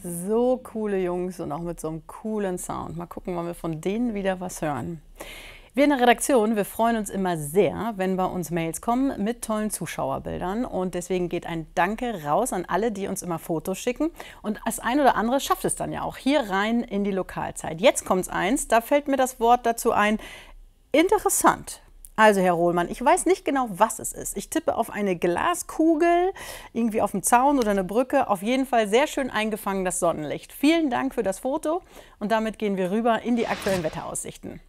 So coole Jungs und auch mit so einem coolen Sound. Mal gucken, wann wir von denen wieder was hören. Wir in der Redaktion, wir freuen uns immer sehr, wenn bei uns Mails kommen mit tollen Zuschauerbildern. Und deswegen geht ein Danke raus an alle, die uns immer Fotos schicken. Und das ein oder andere schafft es dann ja auch hier rein in die Lokalzeit. Jetzt kommt's eins, da fällt mir das Wort dazu ein. Interessant. Also, Herr Rohlmann, ich weiß nicht genau, was es ist. Ich tippe auf eine Glaskugel, irgendwie auf dem Zaun oder eine Brücke. Auf jeden Fall sehr schön eingefangen, das Sonnenlicht. Vielen Dank für das Foto und damit gehen wir rüber in die aktuellen Wetteraussichten.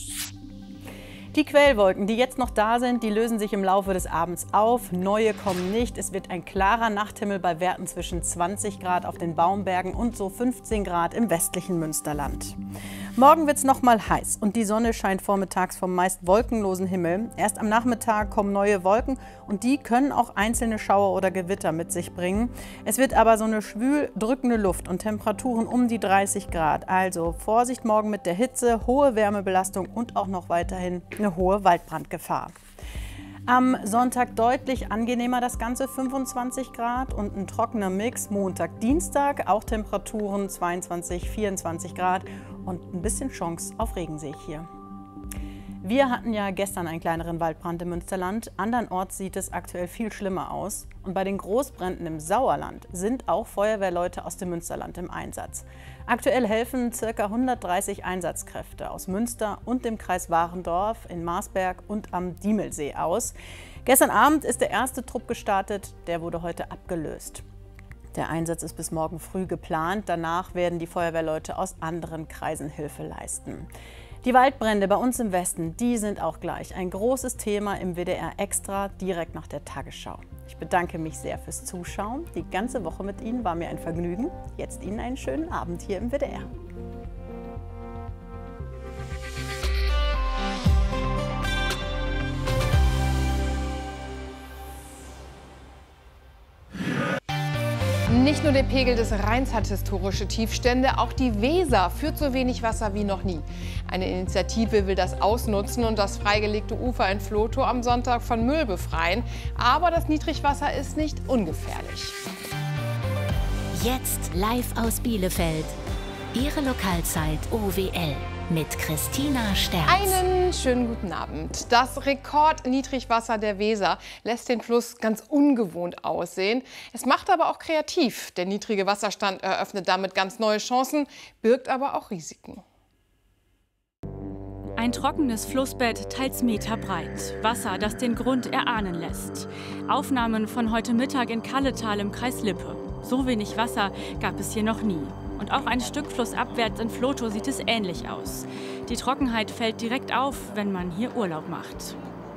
Die Quellwolken, die jetzt noch da sind, die lösen sich im Laufe des Abends auf. Neue kommen nicht. Es wird ein klarer Nachthimmel bei Werten zwischen 20 Grad auf den Baumbergen und so 15 Grad im westlichen Münsterland. Morgen wird es noch mal heiß und die Sonne scheint vormittags vom meist wolkenlosen Himmel. Erst am Nachmittag kommen neue Wolken und die können auch einzelne Schauer oder Gewitter mit sich bringen. Es wird aber so eine schwül drückende Luft und Temperaturen um die 30 Grad. Also Vorsicht morgen mit der Hitze, hohe Wärmebelastung und auch noch weiterhin eine hohe Waldbrandgefahr. Am Sonntag deutlich angenehmer das Ganze, 25 Grad und ein trockener Mix. Montag, Dienstag auch Temperaturen 22, 24 Grad und ein bisschen Chance auf Regen sehe ich hier. Wir hatten ja gestern einen kleineren Waldbrand im Münsterland. Andernorts sieht es aktuell viel schlimmer aus. Und bei den Großbränden im Sauerland sind auch Feuerwehrleute aus dem Münsterland im Einsatz. Aktuell helfen ca. 130 Einsatzkräfte aus Münster und dem Kreis Warendorf, in Marsberg und am Diemelsee aus. Gestern Abend ist der erste Trupp gestartet, der wurde heute abgelöst. Der Einsatz ist bis morgen früh geplant. Danach werden die Feuerwehrleute aus anderen Kreisen Hilfe leisten. Die Waldbrände bei uns im Westen, die sind auch gleich ein großes Thema im WDR Extra, direkt nach der Tagesschau. Ich bedanke mich sehr fürs Zuschauen. Die ganze Woche mit Ihnen war mir ein Vergnügen. Jetzt Ihnen einen schönen Abend hier im WDR. Nicht nur der Pegel des Rheins hat historische Tiefstände, auch die Weser führt so wenig Wasser wie noch nie. Eine Initiative will das ausnutzen und das freigelegte Ufer in Vlotho am Sonntag von Müll befreien. Aber das Niedrigwasser ist nicht ungefährlich. Jetzt live aus Bielefeld. Ihre Lokalzeit OWL mit Christina Sterz. Einen schönen guten Abend. Das Rekordniedrigwasser der Weser lässt den Fluss ganz ungewohnt aussehen. Es macht aber auch kreativ. Der niedrige Wasserstand eröffnet damit ganz neue Chancen, birgt aber auch Risiken. Ein trockenes Flussbett, teils meterbreit. Wasser, das den Grund erahnen lässt. Aufnahmen von heute Mittag in Kalletal im Kreis Lippe. So wenig Wasser gab es hier noch nie. Und auch ein Stück flussabwärts in Vlotho sieht es ähnlich aus. Die Trockenheit fällt direkt auf, wenn man hier Urlaub macht.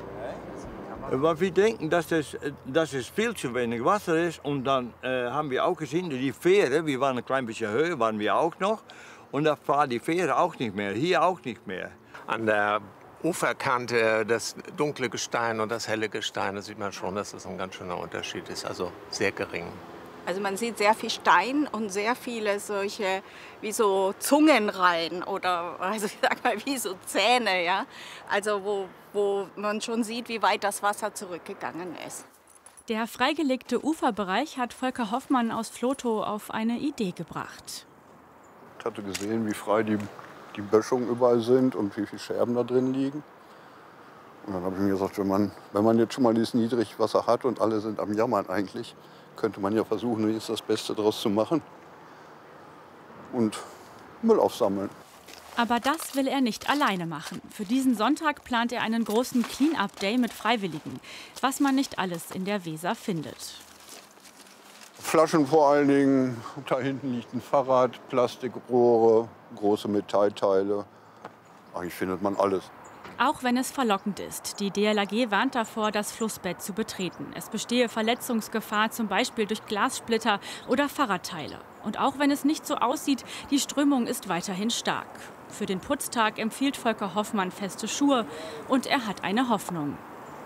Aber wir denken, dass es viel zu wenig Wasser ist. Und dann haben wir auch gesehen, die Fähre, wir waren ein klein bisschen höher, waren wir auch noch. Und da war die Fähre auch nicht mehr, hier auch nicht mehr. An der Uferkante das dunkle Gestein und das helle Gestein, da sieht man schon, dass es ein ganz schöner Unterschied ist, also sehr gering. Also man sieht sehr viel Stein und sehr viele solche wie so Zungenreihen oder also ich sag mal wie so Zähne, ja. Also wo man schon sieht, wie weit das Wasser zurückgegangen ist. Der freigelegte Uferbereich hat Volker Hoffmann aus Vlotho auf eine Idee gebracht. Ich hatte gesehen, wie frei die Böschungen überall sind und wie viele Scherben da drin liegen. Und dann habe ich mir gesagt, wenn man jetzt schon mal dieses Niedrigwasser hat und alle sind am Jammern eigentlich, könnte man ja versuchen, jetzt das Beste daraus zu machen und Müll aufsammeln. Aber das will er nicht alleine machen. Für diesen Sonntag plant er einen großen Clean-up-Day mit Freiwilligen, was man nicht alles in der Weser findet. Flaschen vor allen Dingen, da hinten liegt ein Fahrrad, Plastikrohre, große Metallteile. Eigentlich findet man alles. Auch wenn es verlockend ist. Die DLRG warnt davor, das Flussbett zu betreten. Es bestehe Verletzungsgefahr, zum Beispiel durch Glassplitter oder Fahrradteile. Und auch wenn es nicht so aussieht, die Strömung ist weiterhin stark. Für den Putztag empfiehlt Volker Hoffmann feste Schuhe und er hat eine Hoffnung.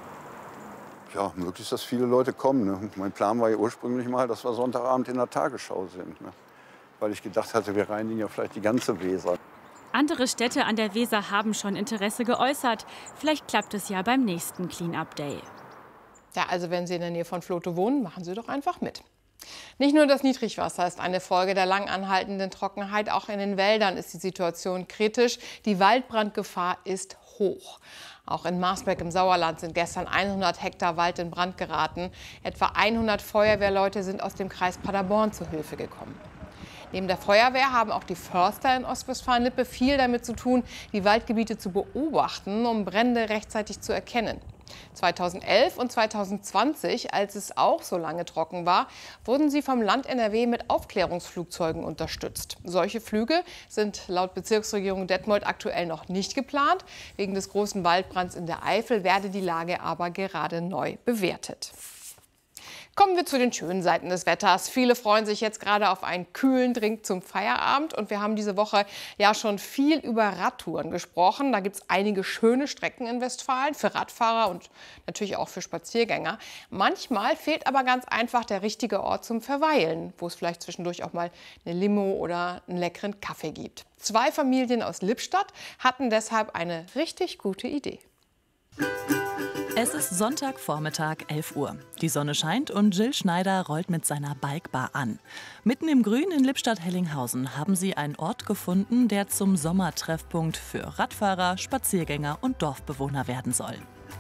Ja, möglichst, dass viele Leute kommen. Ne? Mein Plan war ja ursprünglich mal, dass wir Sonntagabend in der Tagesschau sind. Ne? Weil ich gedacht hatte, wir reinigen ja vielleicht die ganze Weser. Andere Städte an der Weser haben schon Interesse geäußert. Vielleicht klappt es ja beim nächsten Clean-up Day. Ja, also wenn Sie in der Nähe von Vlotho wohnen, machen Sie doch einfach mit. Nicht nur das Niedrigwasser ist eine Folge der lang anhaltenden Trockenheit, auch in den Wäldern ist die Situation kritisch. Die Waldbrandgefahr ist hoch. Auch in Marsberg im Sauerland sind gestern 100 Hektar Wald in Brand geraten. Etwa 100 Feuerwehrleute sind aus dem Kreis Paderborn zu Hilfe gekommen. Neben der Feuerwehr haben auch die Förster in Ostwestfalen-Lippe viel damit zu tun, die Waldgebiete zu beobachten, um Brände rechtzeitig zu erkennen. 2011 und 2020, als es auch so lange trocken war, wurden sie vom Land NRW mit Aufklärungsflugzeugen unterstützt. Solche Flüge sind laut Bezirksregierung Detmold aktuell noch nicht geplant. Wegen des großen Waldbrands in der Eifel werde die Lage aber gerade neu bewertet. Kommen wir zu den schönen Seiten des Wetters. Viele freuen sich jetzt gerade auf einen kühlen Drink zum Feierabend. Und wir haben diese Woche ja schon viel über Radtouren gesprochen. Da gibt es einige schöne Strecken in Westfalen für Radfahrer und natürlich auch für Spaziergänger. Manchmal fehlt aber ganz einfach der richtige Ort zum Verweilen, wo es vielleicht zwischendurch auch mal eine Limo oder einen leckeren Kaffee gibt. 2 Familien aus Lippstadt hatten deshalb eine richtig gute Idee. Es ist Sonntagvormittag, 11 Uhr. Die Sonne scheint und Jill Schneider rollt mit seiner Bikebar an. Mitten im Grün in Lippstadt-Hellinghausen haben sie einen Ort gefunden, der zum Sommertreffpunkt für Radfahrer, Spaziergänger und Dorfbewohner werden soll.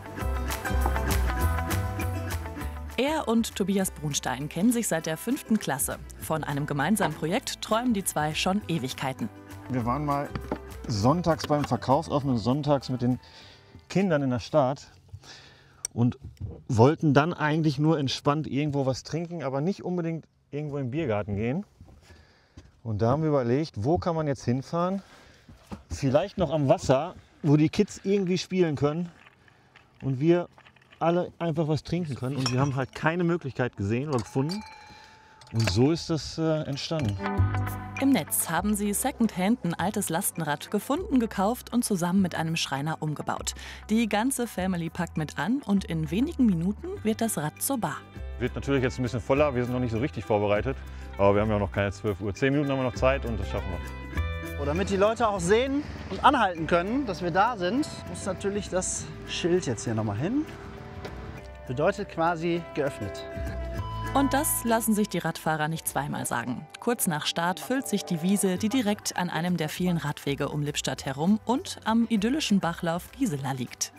Er und Tobias Brunstein kennen sich seit der 5. Klasse. Von einem gemeinsamen Projekt träumen die zwei schon Ewigkeiten. Wir waren mal sonntags beim Verkaufsoffenen sonntags mit den Kindern in der Stadt und wollten dann eigentlich nur entspannt irgendwo was trinken, aber nicht unbedingt irgendwo im Biergarten gehen. Und da haben wir überlegt, wo kann man jetzt hinfahren? Vielleicht noch am Wasser, wo die Kids irgendwie spielen können und wir alle einfach was trinken können. Und wir haben halt keine Möglichkeit gesehen oder gefunden. Und so ist das entstanden. Im Netz haben sie secondhand ein altes Lastenrad gefunden, gekauft und zusammen mit einem Schreiner umgebaut. Die ganze Family packt mit an und in wenigen Minuten wird das Rad zur Bar. Wird natürlich jetzt ein bisschen voller, wir sind noch nicht so richtig vorbereitet. Aber wir haben ja noch keine 12 Uhr. 10 Minuten haben wir noch Zeit und das schaffen wir. Damit die Leute auch sehen und anhalten können, dass wir da sind, muss natürlich das Schild jetzt hier nochmal hin. Bedeutet quasi geöffnet. Und das lassen sich die Radfahrer nicht zweimal sagen. Kurz nach Start füllt sich die Wiese, die direkt an einem der vielen Radwege um Lippstadt herum und am idyllischen Bachlauf Gisela liegt.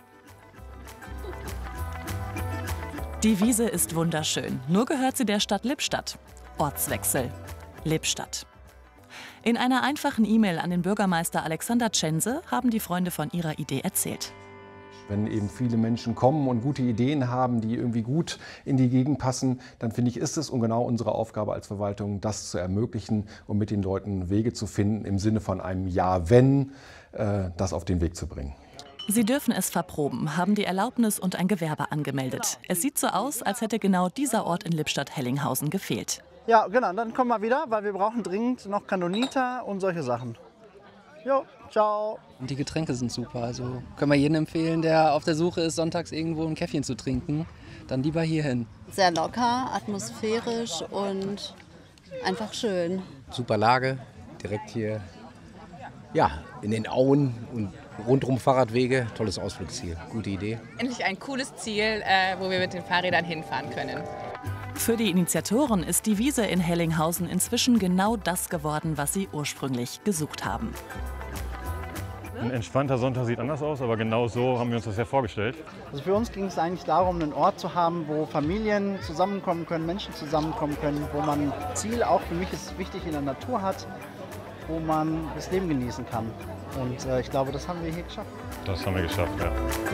Die Wiese ist wunderschön, nur gehört sie der Stadt Lippstadt. Ortswechsel. Lippstadt. In einer einfachen E-Mail an den Bürgermeister Alexander Tschense haben die Freunde von ihrer Idee erzählt. Wenn eben viele Menschen kommen und gute Ideen haben, die irgendwie gut in die Gegend passen, dann finde ich, ist es und genau unsere Aufgabe als Verwaltung, das zu ermöglichen und mit den Leuten Wege zu finden, im Sinne von einem Ja, wenn, das auf den Weg zu bringen. Sie dürfen es verproben, haben die Erlaubnis und ein Gewerbe angemeldet. Es sieht so aus, als hätte genau dieser Ort in Lippstadt-Hellinghausen gefehlt. Ja, genau, dann kommen wir wieder, weil wir brauchen dringend noch Kanonita und solche Sachen. Jo, ciao. Und die Getränke sind super, also können wir jedem empfehlen, der auf der Suche ist, sonntags irgendwo ein Käffchen zu trinken, dann lieber hierhin. Sehr locker, atmosphärisch und einfach schön. Super Lage, direkt hier ja, in den Auen und rundum Fahrradwege, tolles Ausflugsziel, gute Idee. Endlich ein cooles Ziel, wo wir mit den Fahrrädern hinfahren können. Für die Initiatoren ist die Wiese in Hellinghausen inzwischen genau das geworden, was sie ursprünglich gesucht haben. Ein entspannter Sonntag sieht anders aus, aber genau so haben wir uns das ja vorgestellt. Also für uns ging es eigentlich darum, einen Ort zu haben, wo Familien zusammenkommen können, Menschen zusammenkommen können, wo man ein Ziel, auch für mich ist es wichtig, in der Natur hat, wo man das Leben genießen kann. Und ich glaube, das haben wir hier geschafft. Das haben wir geschafft, ja.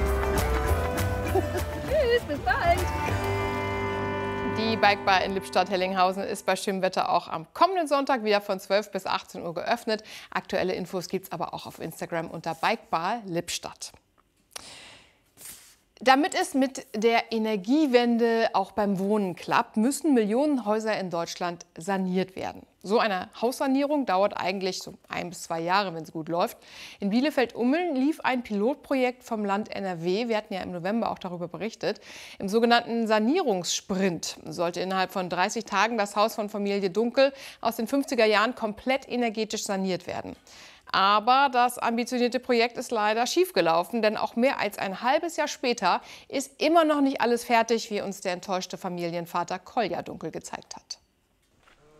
Tschüss, bis bald! Die Bikebar in Lippstadt-Hellinghausen ist bei schönem Wetter auch am kommenden Sonntag wieder von 12 bis 18 Uhr geöffnet. Aktuelle Infos gibt es aber auch auf Instagram unter Bikebar Lippstadt. Damit es mit der Energiewende auch beim Wohnen klappt, müssen Millionen Häuser in Deutschland saniert werden. So eine Haussanierung dauert eigentlich so 1 bis 2 Jahre, wenn es gut läuft. In Bielefeld-Ummeln lief ein Pilotprojekt vom Land NRW. Wir hatten ja im November auch darüber berichtet. Im sogenannten Sanierungssprint sollte innerhalb von 30 Tagen das Haus von Familie Dunkel aus den 50er Jahren komplett energetisch saniert werden. Aber das ambitionierte Projekt ist leider schiefgelaufen, denn auch mehr als ein halbes Jahr später ist immer noch nicht alles fertig, wie uns der enttäuschte Familienvater Kolja Dunkel gezeigt hat.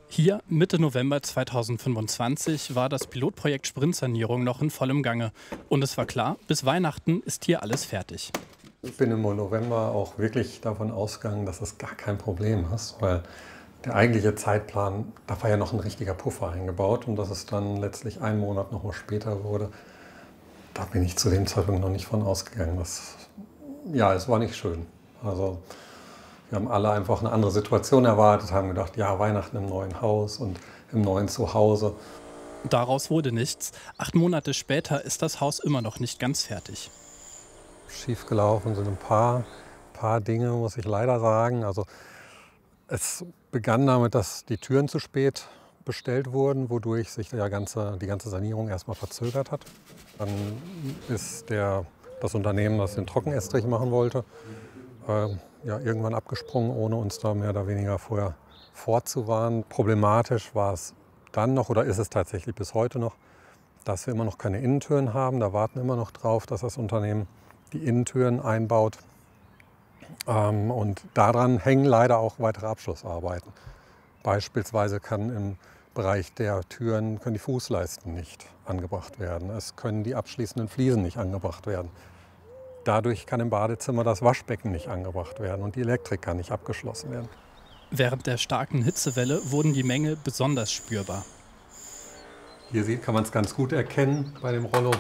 Hier Mitte November 2025 war das Pilotprojekt Sprintsanierung noch in vollem Gange. Und es war klar, bis Weihnachten ist hier alles fertig. Ich bin im November auch wirklich davon ausgegangen, dass es gar kein Problem ist, weil der eigentliche Zeitplan, da war ja noch ein richtiger Puffer eingebaut und dass es dann letztlich einen Monat noch mal später wurde, da bin ich zu dem Zeitpunkt noch nicht von ausgegangen. Es war nicht schön. Also wir haben alle einfach eine andere Situation erwartet, haben gedacht, ja, Weihnachten im neuen Haus und im neuen Zuhause. Daraus wurde nichts. 8 Monate später ist das Haus immer noch nicht ganz fertig. Schiefgelaufen sind ein paar Dinge, muss ich leider sagen. Also es begann damit, dass die Türen zu spät bestellt wurden, wodurch sich die ganze Sanierung erstmal verzögert hat. Dann ist das Unternehmen, das den Trockenestrich machen wollte, irgendwann abgesprungen, ohne uns da mehr oder weniger vorher vorzuwarnen. Problematisch war es dann noch, oder ist es tatsächlich bis heute noch, dass wir immer noch keine Innentüren haben. Da warten wir immer noch drauf, dass das Unternehmen die Innentüren einbaut. Und daran hängen leider auch weitere Abschlussarbeiten. Beispielsweise kann im Bereich der Türen die Fußleisten nicht angebracht werden. Es können die abschließenden Fliesen nicht angebracht werden. Dadurch kann im Badezimmer das Waschbecken nicht angebracht werden und die Elektrik kann nicht abgeschlossen werden. Während der starken Hitzewelle wurden die Mängel besonders spürbar. Hier kann man es ganz gut erkennen bei dem Rollo.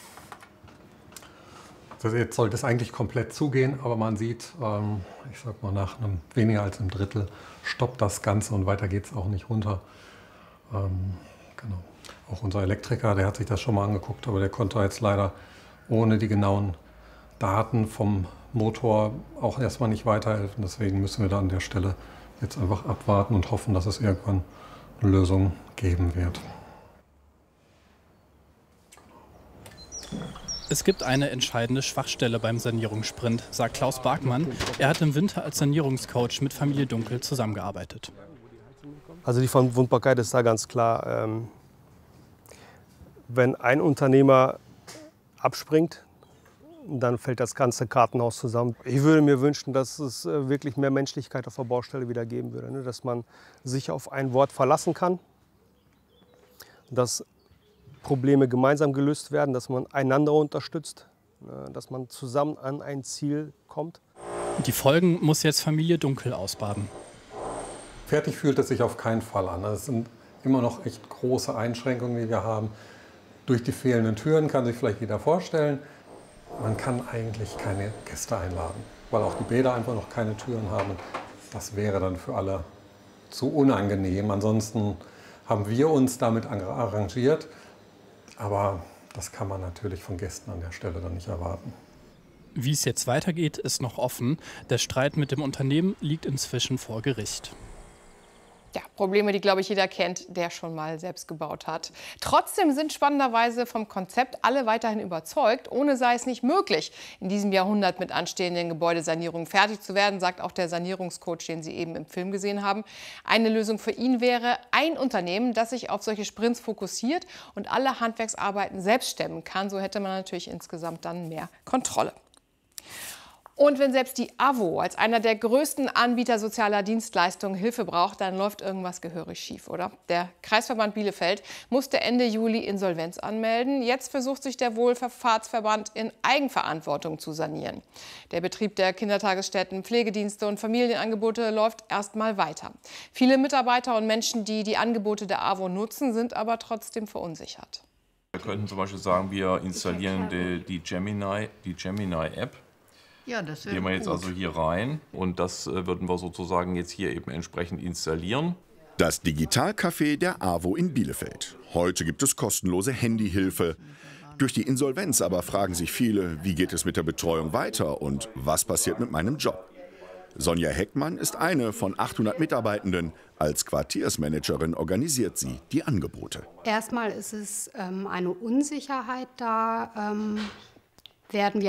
Also jetzt sollte es eigentlich komplett zugehen, aber man sieht, ich sag mal, nach weniger als einem Drittel stoppt das Ganze und weiter geht es auch nicht runter. Genau. Auch unser Elektriker, der hat sich das schon mal angeguckt, aber der konnte jetzt leider ohne die genauen Daten vom Motor auch erstmal nicht weiterhelfen. Deswegen müssen wir da an der Stelle jetzt einfach abwarten und hoffen, dass es irgendwann eine Lösung geben wird. Es gibt eine entscheidende Schwachstelle beim Sanierungssprint, sagt Klaus Barkmann. Er hat im Winter als Sanierungscoach mit Familie Dunkel zusammengearbeitet. Also die Verwundbarkeit ist da ganz klar. Wenn ein Unternehmer abspringt, dann fällt das ganze Kartenhaus zusammen. Ich würde mir wünschen, dass es wirklich mehr Menschlichkeit auf der Baustelle wieder geben würde. Dass man sich auf ein Wort verlassen kann, dass Probleme gemeinsam gelöst werden, dass man einander unterstützt, dass man zusammen an ein Ziel kommt. Die Folgen muss jetzt Familie Dunkel ausbaden. Fertig fühlt es sich auf keinen Fall an. Es sind immer noch echt große Einschränkungen, die wir haben. Durch die fehlenden Türen kann sich vielleicht jeder vorstellen, man kann eigentlich keine Gäste einladen, weil auch die Bäder einfach noch keine Türen haben. Das wäre dann für alle zu unangenehm. Ansonsten haben wir uns damit arrangiert, aber das kann man natürlich von Gästen an der Stelle dann nicht erwarten. Wie es jetzt weitergeht, ist noch offen. Der Streit mit dem Unternehmen liegt inzwischen vor Gericht. Ja, Probleme, die, glaube ich, jeder kennt, der schon mal selbst gebaut hat. Trotzdem sind spannenderweise vom Konzept alle weiterhin überzeugt. Ohne sei es nicht möglich, in diesem Jahrhundert mit anstehenden Gebäudesanierungen fertig zu werden, sagt auch der Sanierungscoach, den Sie eben im Film gesehen haben. Eine Lösung für ihn wäre ein Unternehmen, das sich auf solche Sprints fokussiert und alle Handwerksarbeiten selbst stemmen kann. So hätte man natürlich insgesamt dann mehr Kontrolle. Und wenn selbst die AWO als einer der größten Anbieter sozialer Dienstleistungen Hilfe braucht, dann läuft irgendwas gehörig schief, oder? Der Kreisverband Bielefeld musste Ende Juli Insolvenz anmelden. Jetzt versucht sich der Wohlfahrtsverband in Eigenverantwortung zu sanieren. Der Betrieb der Kindertagesstätten, Pflegedienste und Familienangebote läuft erst mal weiter. Viele Mitarbeiter und Menschen, die die Angebote der AWO nutzen, sind aber trotzdem verunsichert. Wir könnten zum Beispiel sagen, wir installieren die Gemini-App. Ja, das wäre Gehen wir jetzt gut. also hier rein und das würden wir sozusagen jetzt hier eben entsprechend installieren. Das Digitalcafé der AWO in Bielefeld. Heute gibt es kostenlose Handyhilfe. Durch die Insolvenz aber fragen sich viele, wie geht es mit der Betreuung weiter und was passiert mit meinem Job? Sonja Heckmann ist eine von 800 Mitarbeitenden. Als Quartiersmanagerin organisiert sie die Angebote. Erstmal ist es eine Unsicherheit da. Werden wir